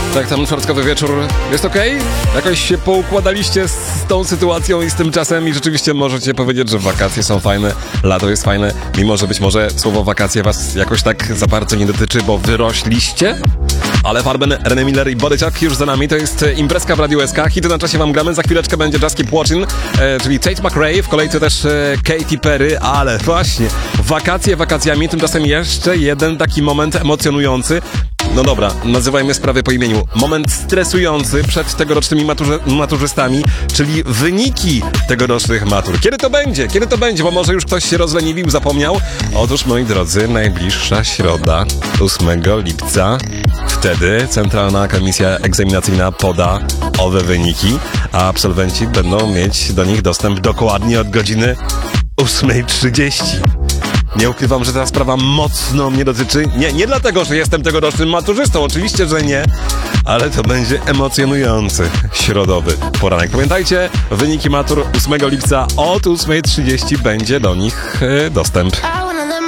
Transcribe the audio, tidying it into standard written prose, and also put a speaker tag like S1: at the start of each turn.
S1: Tak, ten czwartkowy wieczór jest okej? Jakoś się poukładaliście z tą sytuacją i z tym czasem i rzeczywiście możecie powiedzieć, że wakacje są fajne, lato jest fajne, mimo że być może słowo wakacje was jakoś tak za bardzo nie dotyczy, bo wyrośliście? Ale Farben, René Miller i Body Talk już za nami, to jest imprezka w Radiu SK, hity na czasie wam gramy, za chwileczkę będzie Just Keep Watching, czyli Tate McRae, w kolejce też Katy Perry, ale właśnie, wakacje wakacjami, tymczasem jeszcze jeden taki moment emocjonujący. No dobra, nazywajmy sprawy po imieniu. Moment stresujący przed tegorocznymi maturzystami, czyli wyniki tegorocznych matur. Kiedy to będzie? Kiedy to będzie? Bo może już ktoś się rozleniwił, zapomniał. Otóż, moi drodzy, najbliższa środa, 8 lipca. Wtedy Centralna Komisja Egzaminacyjna poda owe wyniki, a absolwenci będą mieć do nich dostęp dokładnie od godziny 8:30. Nie ukrywam, że ta sprawa mocno mnie dotyczy. Nie dlatego, że jestem tegorocznym maturzystą, oczywiście, że nie, ale to będzie emocjonujący środowy poranek. Pamiętajcie, wyniki matur 8 lipca od 8:30 będzie do nich dostęp.